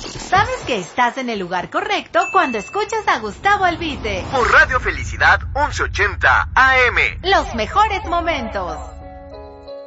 Sabes que estás en el lugar correcto cuando escuchas a Gustavo Albite. Por Radio Felicidad 1180 AM. Los mejores momentos.